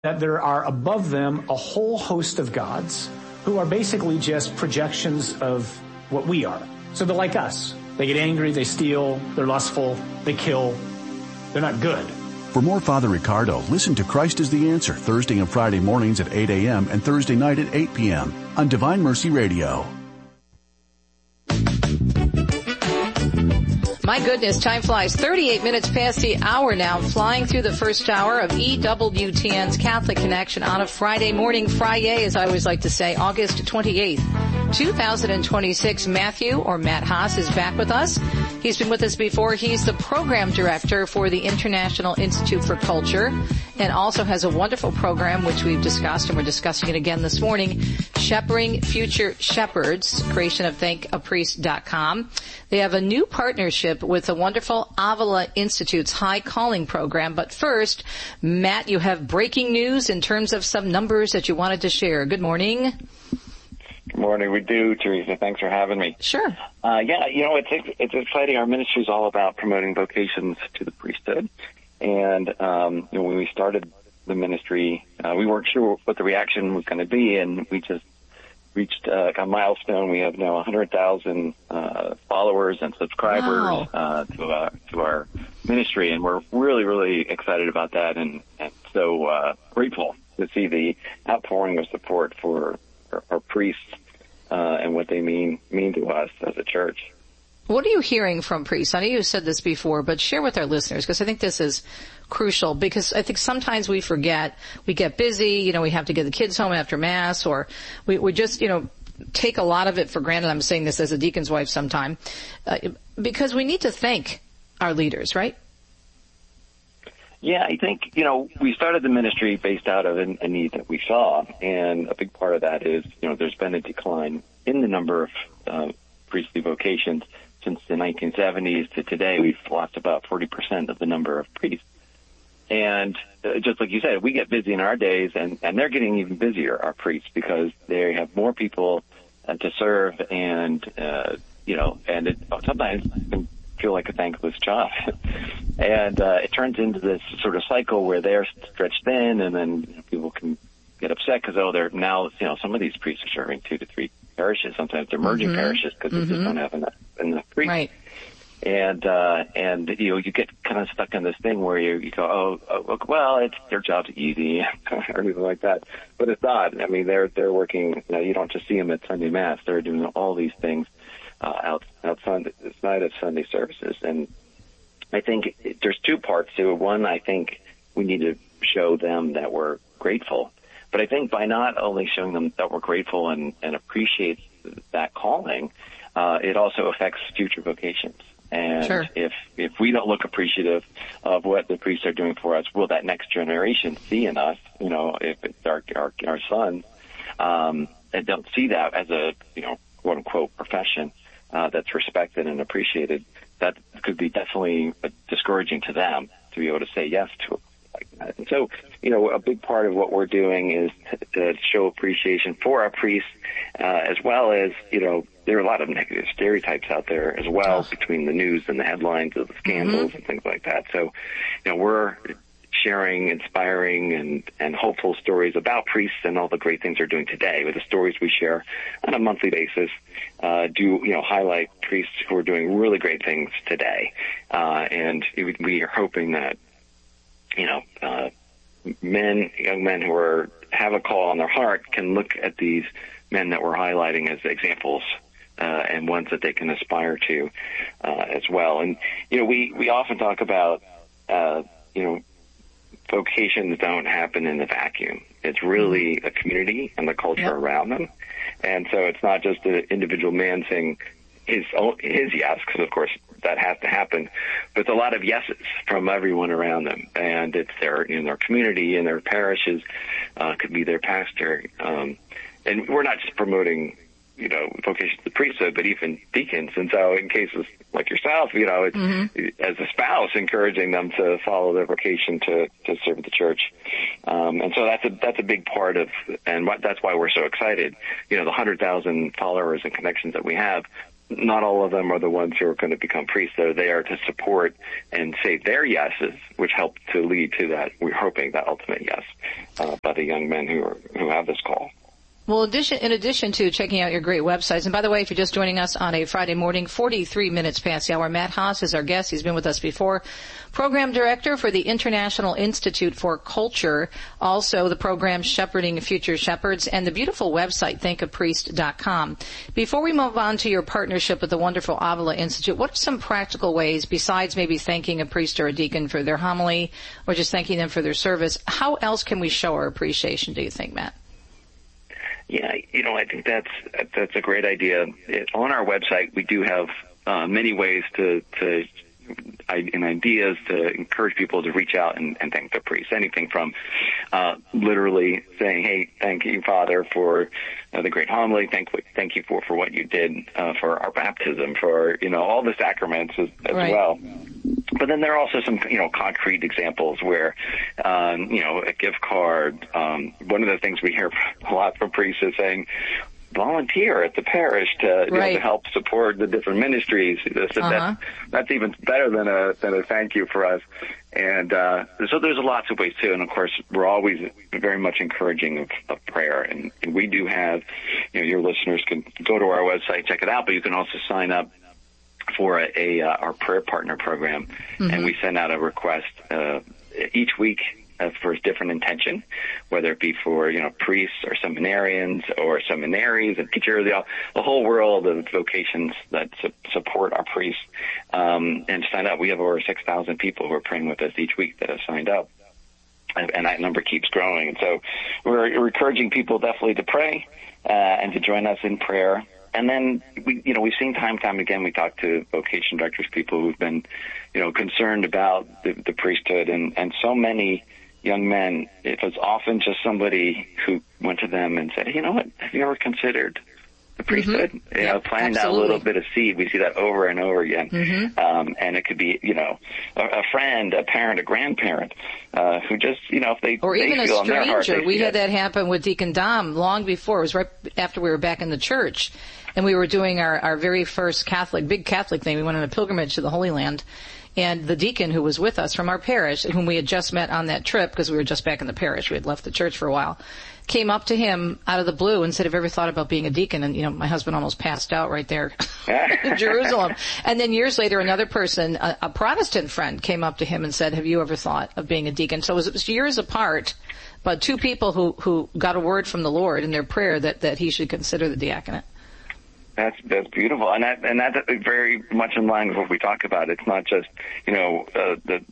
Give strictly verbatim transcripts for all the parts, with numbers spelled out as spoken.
that there are above them a whole host of gods who are basically just projections of what we are. So they're like us. They get angry, they steal, they're lustful, they kill. They're not good. For more Father Ricardo, listen to Christ is the Answer Thursday and Friday mornings at eight a.m. and Thursday night at eight p.m. on Divine Mercy Radio. My goodness, time flies. thirty-eight minutes past the hour now, flying through the first hour of E W T N's Catholic Connection on a Friday morning, Friday, as I always like to say, August twenty-eighth, two thousand twenty-six. Matthew, or Matt Haas, is back with us. He's been with us before. He's the program director for the International Institute for Culture and also has a wonderful program, which we've discussed, and we're discussing it again this morning, Shepherding Future Shepherds, creation of thank a priest dot com. They have a new partnership with the wonderful Avila Institute's High Calling program. But first, Matt, you have breaking news in terms of some numbers that you wanted to share. Good morning. Good morning. We do, Teresa. Thanks for having me. Sure. Uh, yeah, you know, it's it's exciting. Our ministry is all about promoting vocations to the priesthood. And, um, you know, when we started the ministry, uh, we weren't sure what the reaction was going to be, and we just reached uh, a milestone. We have now one hundred thousand uh, followers and subscribers Wow. uh, to, our, to our ministry, and we're really, really excited about that, and, and so uh, grateful to see the outpouring of support for our, our priests uh, and what they mean mean to us as a church. What are you hearing from priests? I know you said this before, but share with our listeners, because I think this is crucial, because I think sometimes we forget, we get busy, you know, we have to get the kids home after Mass, or we, we just, you know, take a lot of it for granted. I'm saying this as a deacon's wife sometime, uh, because we need to thank our leaders, right? Yeah, I think, you know, we started the ministry based out of a, a need that we saw, and a big part of that is, you know, there's been a decline in the number of uh, priestly vocations. Since the nineteen seventies to today, we've lost about forty percent of the number of priests. And uh, just like you said, we get busy in our days, and, and they're getting even busier, our priests, because they have more people uh, to serve, and, uh, you know, and it sometimes can feel like a thankless job. and uh, it turns into this sort of cycle where they're stretched thin, and then you know, people can get upset because, oh, they're now, you know, some of these priests are serving two to three parishes. Sometimes they're merging mm-hmm. parishes because mm-hmm. they just don't have enough, enough priests. Right. And, uh, and, you know, you get kind of stuck in this thing where you, you go, oh, oh, well, it's, their job's easy or anything like that. But it's not. I mean, they're, they're working, you know, you don't just see them at Sunday Mass. They're doing all these things, uh, out, outside, outside of Sunday services. And I think it, there's two parts to it. One, I think we need to show them that we're grateful. But I think by not only showing them that we're grateful and, and appreciate that calling, uh, it also affects future vocations. And sure. if if we don't look appreciative of what the priests are doing for us, will that next generation see in us, you know, if it's our our, our sons, um, and don't see that as a, you know, quote unquote profession uh, that's respected and appreciated, that could be definitely discouraging to them to be able to say yes to it. Like that. And so, you know, a big part of what we're doing is to, to show appreciation for our priests, uh, as well as, you know, there are a lot of negative stereotypes out there as well oh. between the news and the headlines of the scandals mm-hmm. and things like that. So, you know, we're sharing inspiring and, and hopeful stories about priests and all the great things they're doing today. With the stories we share on a monthly basis, uh, do, you know, highlight priests who are doing really great things today. Uh, and we are hoping that, you know, uh, men, young men who are, have a call on their heart can look at these men that we're highlighting as examples, uh, and ones that they can aspire to, uh, as well. And, you know, we, we often talk about, uh, you know, vocations don't happen in the vacuum. It's really a community and the culture yep. around them. And so it's not just the individual man saying his, his yes, because of course that has to happen, but it's a lot of yeses from everyone around them. And it's their, in their community and their parishes, uh, could be their pastor. Um, and we're not just promoting, you know, vocation to the priesthood, but even deacons. And so in cases like yourself, you know, it's, mm-hmm. as a spouse, encouraging them to follow their vocation to, to serve the church. Um, and so that's a, that's a big part of, and what, that's why we're so excited. You know, the one hundred thousand followers and connections that we have, not all of them are the ones who are going to become priests. They're there to support and say their yeses, which help to lead to that, we're hoping, that ultimate yes uh, by the young men who are, who have this call. Well, addition, in addition to checking out your great websites, and by the way, if you're just joining us on a Friday morning, forty-three minutes past the hour, Matt Haas is our guest. He's been with us before. Program Director for the International Institute for Culture, also the program Shepherding Future Shepherds, and the beautiful website, think a priest dot com. Before we move on to your partnership with the wonderful Avila Institute, what are some practical ways, besides maybe thanking a priest or a deacon for their homily, or just thanking them for their service, how else can we show our appreciation, do you think, Matt? Yeah, you know, I think that's that's a great idea. It, on our website, we do have uh, many ways to, to and ideas to encourage people to reach out and, and thank their priest. Anything from uh, literally saying, "Hey, thank you, Father, for uh, the great homily. Thank thank you for, for what you did uh, for our baptism, for you know all the sacraments as, as right. well." But then there are also some, you know, concrete examples where, um, you know, a gift card. Um, one of the things we hear a lot from priests is saying, volunteer at the parish to, you right. know, to help support the different ministries. So uh-huh. that's, that's even better than a than a thank you for us. And uh, so there's lots of ways too. And of course, we're always very much encouraging of, of prayer. And, and we do have, you know, your listeners can go to our website, check it out, but you can also sign up for a, a uh, our prayer partner program, mm-hmm. and we send out a request uh, each week uh, for a different intention, whether it be for you know priests or seminarians or seminaries and teachers, the, the whole world of vocations that su- support our priests, um, and sign up. We have over six thousand people who are praying with us each week that have signed up, and, and that number keeps growing. And so we're, we're encouraging people definitely to pray uh, and to join us in prayer. And then, we, you know, we've seen time and time again, we talk to vocation directors, people who've been, you know, concerned about the, the priesthood. And, and so many young men, it was often just somebody who went to them and said, hey, you know what, have you ever considered the priesthood? Mm-hmm. You know, yep, planting absolutely. That little bit of seed. We see that over and over again. Mm-hmm. Um, and it could be, you know, a, a friend, a parent, a grandparent, uh, who just, you know, if they, or they even feel a stranger. In their heart, we had it. that happen with Deacon Dom long before. It was right after we were back in the church. And we were doing our, our very first Catholic, big Catholic thing. We went on a pilgrimage to the Holy Land. And the deacon who was with us from our parish, whom we had just met on that trip, because we were just back in the parish, we had left the church for a while, came up to him out of the blue and said, have you ever thought about being a deacon? And, you know, my husband almost passed out right there in Jerusalem. And then years later, another person, a, a Protestant friend, came up to him and said, have you ever thought of being a deacon? So it was, it was years apart, but two people who, who got a word from the Lord in their prayer that, that he should consider the diaconate. That's that's beautiful, and that and that's very much in line with what we talk about. It's not just you know uh, the,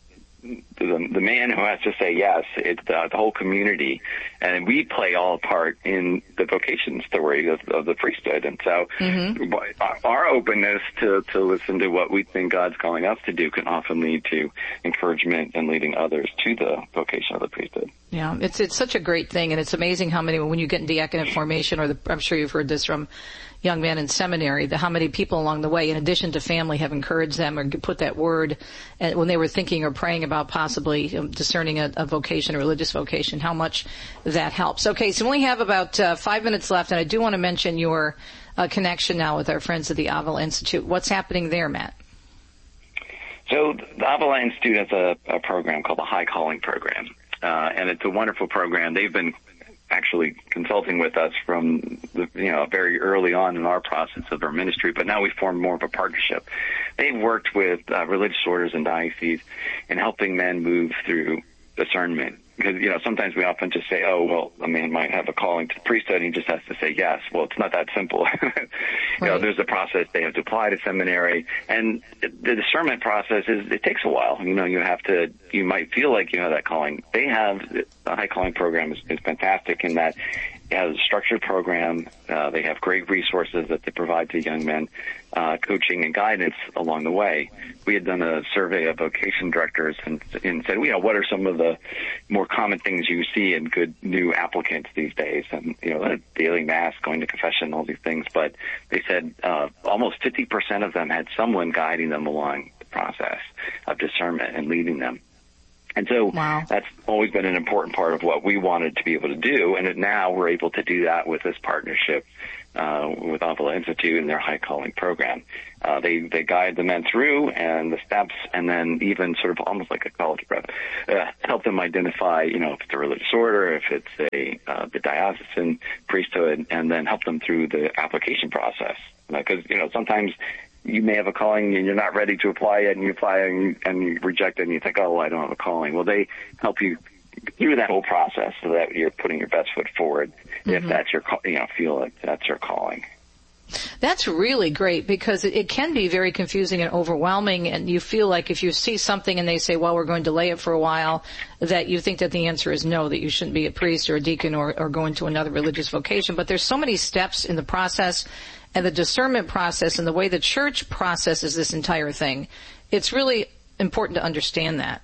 the the man who has to say yes. It's the, the whole community, and we play all a part in the vocation story of, of the priesthood. And so, mm-hmm. our openness to to listen to what we think God's calling us to do can often lead to encouragement and leading others to the vocation of the priesthood. Yeah, it's it's such a great thing, and it's amazing how many when you get in diaconate formation, or the, I'm sure you've heard this from young men in seminary, the, how many people along the way, in addition to family, have encouraged them or put that word and when they were thinking or praying about possibly um, discerning a, a vocation, a religious vocation, how much that helps. Okay, so we only have about uh, five minutes left, and I do want to mention your uh, connection now with our friends at the Avila Institute. What's happening there, Matt? So the Avila Institute has a, a program called the High Calling Program, uh, and it's a wonderful program. They've been actually consulting with us from the, you know, very early on in our process of our ministry, but now we formed more of a partnership. They've worked with uh, religious orders and dioceses in helping men move through discernment. Because, you know, sometimes we often just say, oh, well, a man might have a calling to priesthood and he just has to say yes. Well, it's not that simple. you right. know, there's a process. They have to apply to seminary. And the discernment process is, it takes a while. You know, you have to, you might feel like you have that calling. They have, the High Calling Program is, is fantastic in that it has a structured program. Uh, they have great resources that they provide to young men, uh, coaching and guidance along the way. We had done a survey of vocation directors and, and said, you know, what are some of the more common things you see in good new applicants these days? And, you know, daily mass, going to confession, all these things. But they said uh, almost fifty percent of them had someone guiding them along the process of discernment and leading them. And so wow. that's always been an important part of what we wanted to be able to do. And now we're able to do that with this partnership uh, with Avila Institute and their High Calling program. Uh, they, they guide the men through and the steps, and then even sort of almost like a college prep, uh, help them identify, you know, if it's a religious order, if it's a uh, the diocesan priesthood, and then help them through the application process. Because, you know, sometimes you may have a calling and you're not ready to apply it, and you apply it and you, and you reject it and you think, oh, well, I don't have a calling. Well, they help you through that whole process so that you're putting your best foot forward mm-hmm. if that's your, you know, feel like that's your calling. That's really great, because it, it can be very confusing and overwhelming, and you feel like if you see something and they say, well, we're going to delay it for a while, that you think that the answer is no, that you shouldn't be a priest or a deacon or, or go into another religious vocation. But there's so many steps in the process and the discernment process and the way the church processes this entire thing. It's really important to understand that.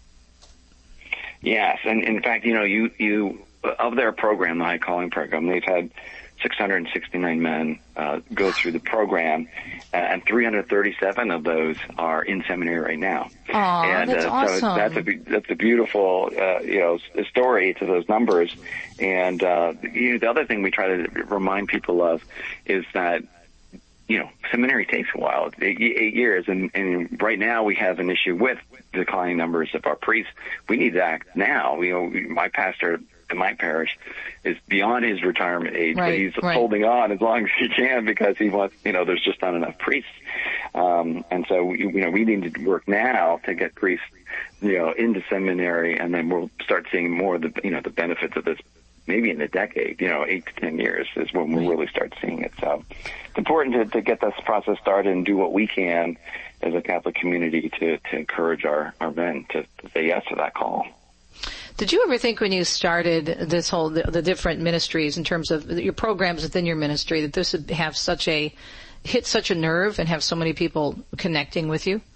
Yes, and in fact, you know, you, you of their program, the High Calling program, they've had six hundred sixty-nine men uh, go through the program, uh, and three hundred thirty-seven of those are in seminary right now. Aww, and that's uh, awesome. So that's a that's a beautiful uh, you know story to those numbers. And uh, you know, the other thing we try to remind people of is that, you know, seminary takes a while, eight, eight years, and, and right now we have an issue with declining numbers of our priests. We need to act now. You know, my pastor in my parish is beyond his retirement age, right, but he's right. holding on as long as he can because he wants, you know, there's just not enough priests. Um, and so, we, you know, we need to work now to get priests, you know, into seminary, and then we'll start seeing more of the, you know, the benefits of this. Maybe in a decade, you know, eight to ten years is when we'll really start seeing it. So it's important to, to get this process started and do what we can as a Catholic community to, to encourage our, our men to, to say yes to that call. Did you ever think when you started this whole, the, the different ministries in terms of your programs within your ministry, that this would have such a, hit such a nerve and have so many people connecting with you?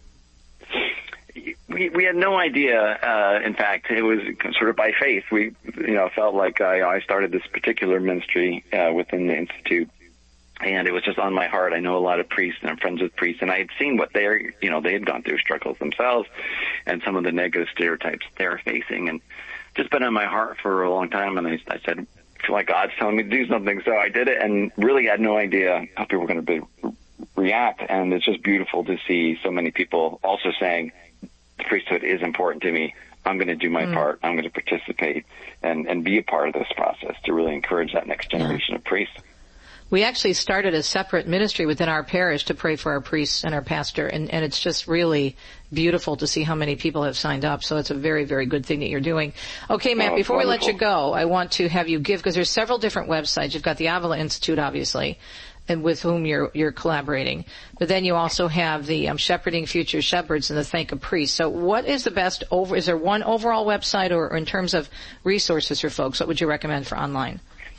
We, we had no idea. Uh, in fact, it was sort of by faith. We, you know, felt like I, I started this particular ministry uh, within the Institute, and it was just on my heart. I know a lot of priests, and I'm friends with priests, and I had seen what they're, you know, they had gone through struggles themselves, and some of the negative stereotypes they're facing, and just been on my heart for a long time. And I, I said, I feel like God's telling me to do something, so I did it, and really had no idea how people were going to be, react. And it's just beautiful to see so many people also saying, the priesthood is important to me. I'm going to do my mm. part. I'm going to participate and, and be a part of this process to really encourage that next generation yeah. of priests. We actually started a separate ministry within our parish to pray for our priests and our pastor, and, and it's just really beautiful to see how many people have signed up. So it's a very, very good thing that you're doing. Okay, Matt, oh, before wonderful. we let you go, I want to have you give, because there's several different websites. You've got the Avila Institute, obviously, and with whom you're you're collaborating. But then you also have the um, Shepherding Future Shepherds and the Thank a Priest. So what is the best over, is there one overall website, or, or in terms of resources for folks, what would you recommend for online?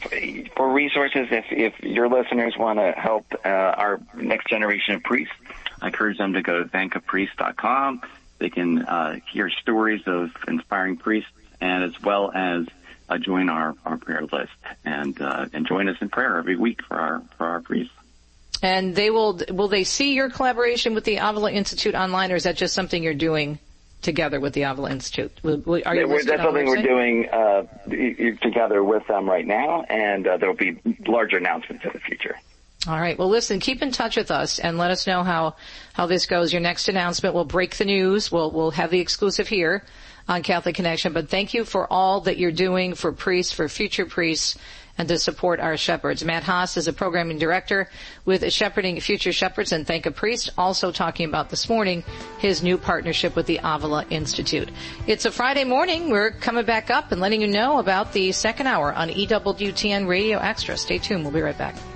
For resources, if, if your listeners want to help uh, our next generation of priests, I encourage them to go to thank a priest dot com. They can uh, hear stories of inspiring priests, and as well as Uh, join our, our prayer list and uh, and join us in prayer every week for our for our priests. And they will will they see your collaboration with the Avila Institute online, or is that just something you're doing together with the Avila Institute? Will, will, are you yeah, that's something we're doing uh, together with them right now, and uh, there will be larger announcements in the future. All right. Well, listen, keep in touch with us and let us know how how this goes. Your next announcement, we'll break the news. We'll we'll have the exclusive here on Catholic Connection. But thank you for all that you're doing for priests, for future priests, and to support our shepherds. Matt Haas is a programming director with Shepherding Future Shepherds and Thank a Priest, also talking about this morning his new partnership with the Avila Institute. It's a Friday morning. We're coming back up and letting you know about the second hour on E W T N Radio Extra. Stay tuned. We'll be right back.